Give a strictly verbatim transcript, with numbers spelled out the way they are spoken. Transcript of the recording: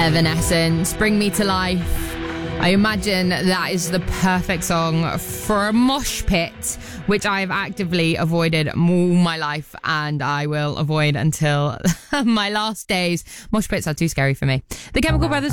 Evanescence, Bring Me to Life. I imagine that is the perfect song for a mosh pit, which I have actively avoided all my life, and I will avoid until my last days. Mosh pits are too scary for me. The Chemical Brothers